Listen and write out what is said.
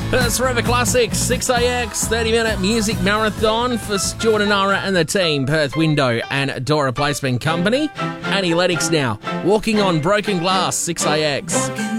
That's Forever Classics, 6AX, 30-minute music marathon for Stuart and Nara and the team, Perth Window and Door Replacement Company. Annie Lennox now, Walking on Broken Glass, 6AX.